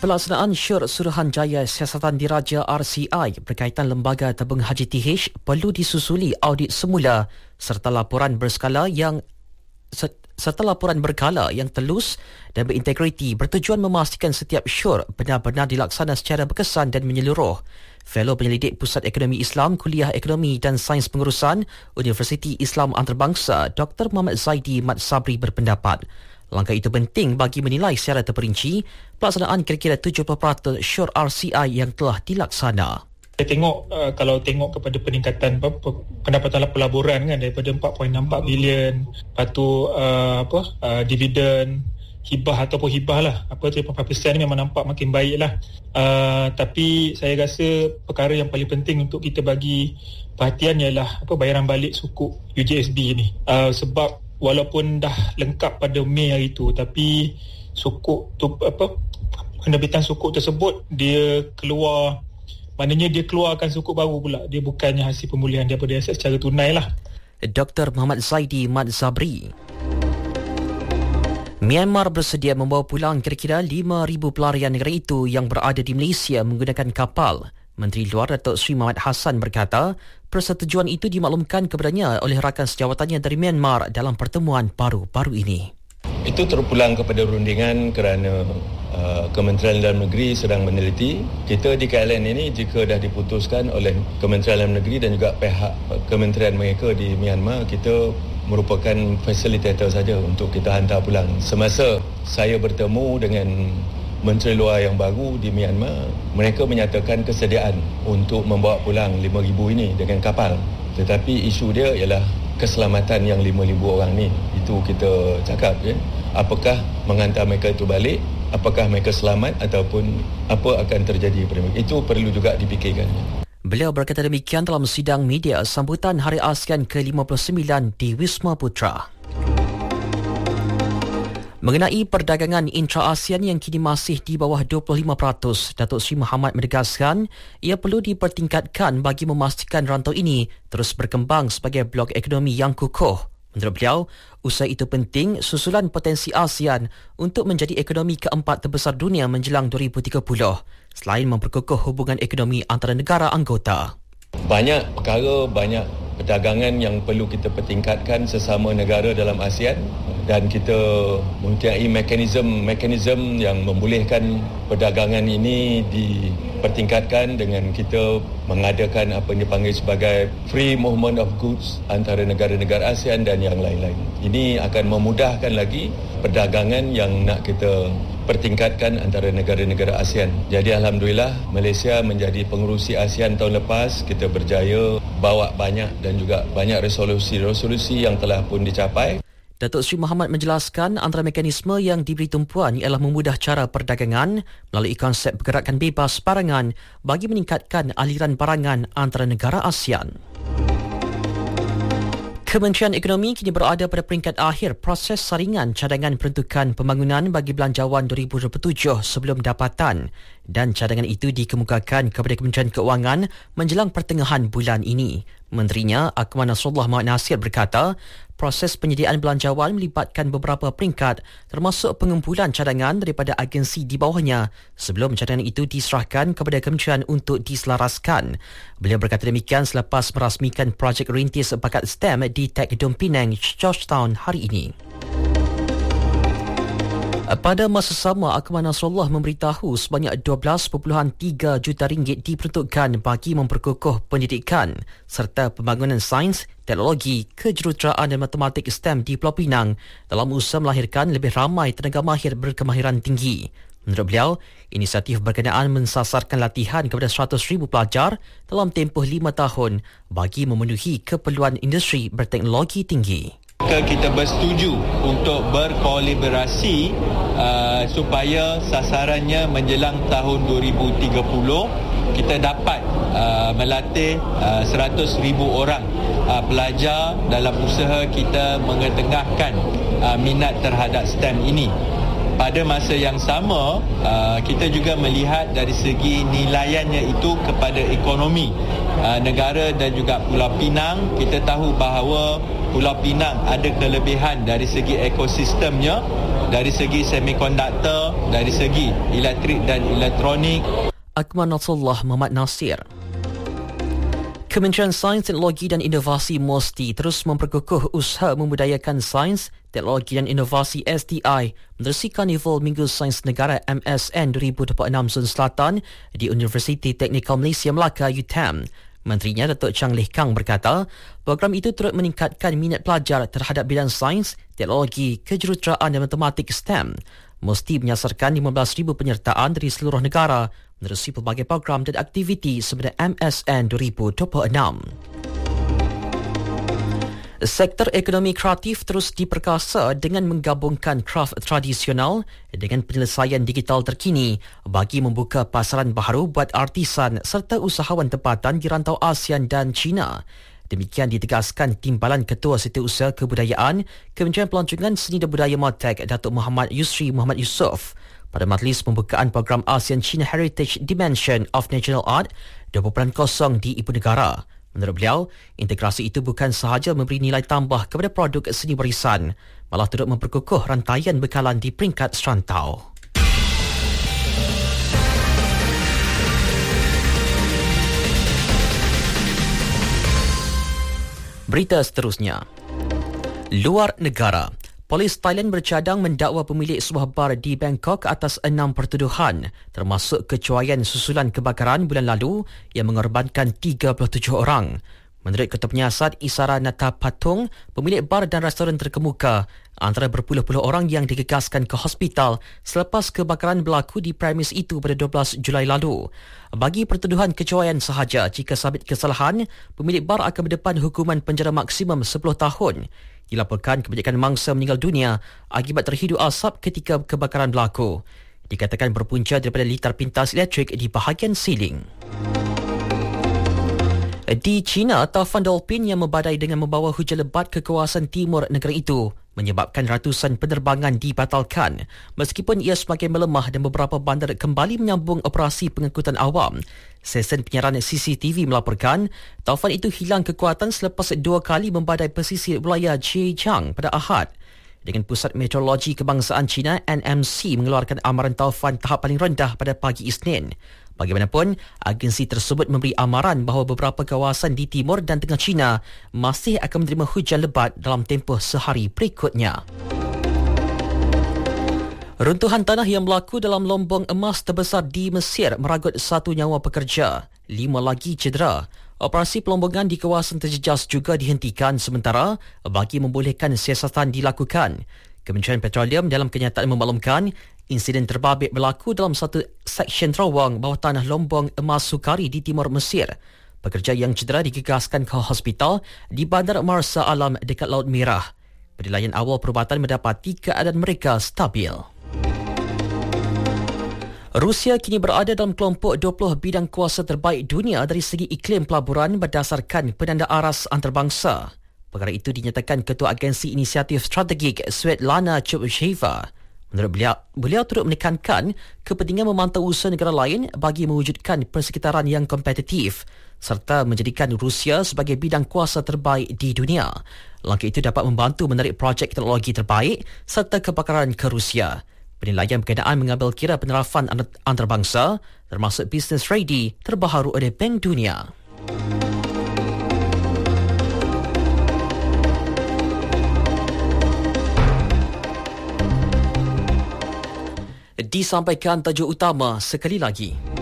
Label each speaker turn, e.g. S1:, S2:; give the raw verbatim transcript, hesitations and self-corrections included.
S1: Pelaksanaan Syur Suruhanjaya Siasatan Diraja R C I berkaitan Lembaga Tabung Haji T H perlu disusuli audit semula serta laporan berskala yang serta laporan berkala yang telus dan berintegriti bertujuan memastikan setiap syur benar-benar dilaksana secara berkesan dan menyeluruh. Fellow Penyelidik Pusat Ekonomi Islam Kuliah Ekonomi dan Sains Pengurusan Universiti Islam Antarabangsa Doktor Muhammad Zaidi Mat Sabri berpendapat langkah itu penting bagi menilai secara terperinci pelaksanaan kira-kira tujuh puluh peratus syur R C I yang telah dilaksana.
S2: Saya tengok uh, kalau tengok kepada peningkatan pendapatan pelaburan kan daripada empat perpuluhan enam empat bilion, lepas tu uh, apa uh, dividen, hibah ataupun hibah lah, apa tiga puluh empat peratus ni memang nampak makin baik lah. Uh, tapi saya rasa perkara yang paling penting untuk kita bagi perhatian ialah apa bayaran balik sukuk U J S B ni. Uh, sebab walaupun dah lengkap pada Mei hari tu, tapi sukuk tu apa penerbitan sukuk tersebut dia keluar, maknanya dia keluarkan sukuk baru pula, dia bukannya hasil pemulihan daripada aset secara tunai lah.
S1: Doktor Muhammad Zaidi Mat Zabri. Myanmar bersedia membawa pulang kira-kira lima ribu pelarian negara itu yang berada di Malaysia menggunakan kapal. Menteri Luar Datuk Seri Muhammad Hassan berkata, persetujuan itu dimaklumkan kepadanya oleh rakan sejawatannya dari Myanmar dalam pertemuan baru-baru ini.
S3: Itu terpulang kepada rundingan kerana uh, Kementerian Dalam Negeri sedang meneliti. Kita di K L N ini jika dah diputuskan oleh Kementerian Dalam Negeri dan juga pihak kementerian mereka di Myanmar, kita merupakan fasilitator saja untuk kita hantar pulang. Semasa saya bertemu dengan Menteri Luar yang baru di Myanmar, mereka menyatakan kesediaan untuk membawa pulang lima ribu ini dengan kapal. Tetapi isu dia ialah keselamatan yang lima ribu orang ni. Itu kita cakap ya. Apakah menghantar mereka itu balik, apakah mereka selamat ataupun apa akan terjadi pada mereka. Itu perlu juga dipikirkan.
S1: Beliau berkata demikian dalam sidang media sambutan Hari ASEAN ke lima puluh sembilan di Wisma Putra. Mengenai perdagangan intra-ASEAN yang kini masih di bawah dua puluh lima peratus, Datuk Seri Muhammad menegaskan ia perlu dipertingkatkan bagi memastikan rantau ini terus berkembang sebagai blok ekonomi yang kukuh. Menurut beliau, usaha itu penting susulan potensi ASEAN untuk menjadi ekonomi keempat terbesar dunia menjelang dua ribu tiga puluh, selain memperkukuh hubungan ekonomi antara negara anggota.
S3: Banyak perkara, banyak perdagangan yang perlu kita pertingkatkan sesama negara dalam ASEAN dan kita mempunyai mekanisme-mekanisme yang membolehkan perdagangan ini dipertingkatkan dengan kita mengadakan apa yang dipanggil sebagai free movement of goods antara negara-negara ASEAN dan yang lain-lain. Ini akan memudahkan lagi perdagangan yang nak kita pertingkatkan antara negara-negara ASEAN. Jadi Alhamdulillah Malaysia menjadi pengerusi ASEAN tahun lepas. Kita berjaya bawa banyak dan juga banyak resolusi-resolusi yang telah pun dicapai.
S1: Datuk Seri Muhammad menjelaskan antara mekanisme yang diberi tumpuan ialah memudah cara perdagangan melalui konsep pergerakan bebas barangan bagi meningkatkan aliran barangan antara negara ASEAN. Kementerian Ekonomi kini berada pada peringkat akhir proses saringan cadangan peruntukan pembangunan bagi belanjawan dua ribu dua puluh tujuh sebelum dapatan dan cadangan itu dikemukakan kepada Kementerian Keuangan menjelang pertengahan bulan ini. Menterinya, Akmal Nasrullah Muhammad Nasir berkata, proses penyediaan belanjawan melibatkan beberapa peringkat termasuk pengumpulan cadangan daripada agensi di bawahnya sebelum cadangan itu diserahkan kepada kementerian untuk diselaraskan. Beliau berkata demikian selepas merasmikan projek rintis bakat STEM di Tech Dome Penang, Georgetown hari ini. Pada masa sama, Akmal Nasrullah memberitahu sebanyak dua belas perpuluhan tiga juta ringgit diperuntukkan bagi memperkukuh pendidikan serta pembangunan sains, teknologi, kejuruteraan dan matematik STEM di Pulau Pinang dalam usaha melahirkan lebih ramai tenaga mahir berkemahiran tinggi. Menurut beliau, inisiatif berkenaan mensasarkan latihan kepada seratus ribu pelajar dalam tempoh lima tahun bagi memenuhi keperluan industri berteknologi tinggi.
S4: Kita bersetuju untuk berkolaborasi uh, supaya sasarannya menjelang tahun dua ribu tiga puluh kita dapat uh, melatih uh, seratus ribu orang uh, pelajar dalam usaha kita mengetengahkan uh, minat terhadap STEM ini. Pada masa yang sama, uh, kita juga melihat dari segi nilaiannya itu kepada ekonomi uh, negara dan juga Pulau Pinang. Kita tahu bahawa Pulau Pinang ada kelebihan dari segi ekosistemnya dari segi semikonduktor, dari segi elektrik dan elektronik.
S1: Akmal Nasrullah Muhammad Nasir. Kementerian Sains, Teknologi dan Inovasi M O S T I terus memperkukuh usaha membudayakan sains, teknologi dan inovasi S T I menerusi Karnival Minggu Sains Negara M S N dua ribu dua puluh enam Zon Selatan di Universiti Teknikal Malaysia Melaka U T A M. Menterinya Datuk Chang Leh Kang berkata, program itu turut meningkatkan minat pelajar terhadap bidang sains, teknologi, kejuruteraan dan matematik STEM. M O S T I menyasarkan lima belas ribu penyertaan dari seluruh negara menerusi pelbagai program dan aktiviti sempena M S N dua ribu dua puluh enam. Sektor ekonomi kreatif terus diperkasa dengan menggabungkan kraf tradisional dengan penyelesaian digital terkini bagi membuka pasaran baharu buat artisan serta usahawan tempatan di rantau ASEAN dan China. Demikian ditegaskan Timbalan Ketua Setiausaha Kebudayaan Kementerian Pelancongan Seni dan Budaya MATEC Datuk Muhammad Yusri Muhammad Yusof pada majlis pembukaan program ASEAN China Heritage Dimension of National Art dua puluh kosong di Ibu Negara. Menurut beliau, integrasi itu bukan sahaja memberi nilai tambah kepada produk seni warisan, malah turut memperkukuh rantaian bekalan di peringkat serantau. Berita seterusnya. Luar negara. Polis Thailand bercadang mendakwa pemilik sebuah bar di Bangkok atas enam pertuduhan, termasuk kecuaian susulan kebakaran bulan lalu yang mengorbankan tiga puluh tujuh orang. Menurut Ketua Penyiasat Isara Nata Patung, pemilik bar dan restoran terkemuka antara berpuluh-puluh orang yang digegaskan ke hospital selepas kebakaran berlaku di premis itu pada dua belas Julai lalu. Bagi pertuduhan kecuaian sahaja, jika sabit kesalahan, pemilik bar akan mendepan hukuman penjara maksimum sepuluh tahun. Dilaporkan kebanyakan mangsa meninggal dunia akibat terhidu asap ketika kebakaran berlaku. Dikatakan berpunca daripada litar pintas elektrik di bahagian siling. Di China, taufan dolphin yang membadai dengan membawa hujan lebat ke kawasan timur negara itu menyebabkan ratusan penerbangan dibatalkan meskipun ia semakin melemah dan beberapa bandar kembali menyambung operasi pengangkutan awam. Stesen penyiaran C C T V melaporkan taufan itu hilang kekuatan selepas dua kali membadai pesisir wilayah Zhejiang pada Ahad. Dengan Pusat Meteorologi Kebangsaan China N M C mengeluarkan amaran taufan tahap paling rendah pada pagi Isnin. Bagaimanapun, agensi tersebut memberi amaran bahawa beberapa kawasan di timur dan tengah China masih akan menerima hujan lebat dalam tempoh sehari berikutnya. Runtuhan tanah yang berlaku dalam lombong emas terbesar di Mesir meragut satu nyawa pekerja. Lima lagi cedera. Operasi pelombongan di kawasan terjejas juga dihentikan sementara bagi membolehkan siasatan dilakukan. Kementerian Petroleum dalam kenyataan memaklumkan insiden terbabit berlaku dalam satu seksyen terowong bawah tanah lombong emas Sukari di timur Mesir. Pekerja yang cedera digegaskan ke hospital di Bandar Marsa Alam dekat Laut Merah. Penilaian awal perubatan mendapati keadaan mereka stabil. Rusia kini berada dalam kelompok dua puluh bidang kuasa terbaik dunia dari segi iklim pelaburan berdasarkan penanda aras antarabangsa. Perkara itu dinyatakan Ketua Agensi Inisiatif Strategik Svetlana Chubsheva. Menurut beliau, beliau turut menekankan kepentingan memantau usaha negara lain bagi mewujudkan persekitaran yang kompetitif serta menjadikan Rusia sebagai bidang kuasa terbaik di dunia. Langkah itu dapat membantu menarik projek teknologi terbaik serta kepakaran ke Rusia. Penilaian berkenaan mengambil kira penerapan antarabangsa termasuk business ready terbaharu oleh Bank Dunia. Disampaikan tajuk utama sekali lagi.